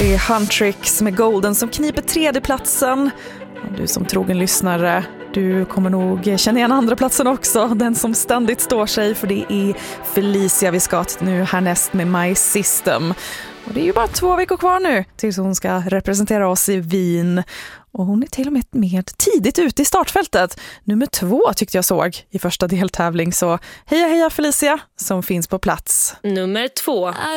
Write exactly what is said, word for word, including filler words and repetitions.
Det är Huntrix med Golden som kniper tredjeplatsen. Och du som trogen lyssnare, du kommer nog känna igen andra platsen också. Den som ständigt står sig, för det är Felicia vi ska till nu härnäst med My System. Och det är ju bara två veckor kvar nu tills hon ska representera oss i Wien. Och hon är till och med med tidigt ute i startfältet. Nummer två tyckte jag såg i första deltävling. Så heja heja Felicia som finns på plats. Nummer två.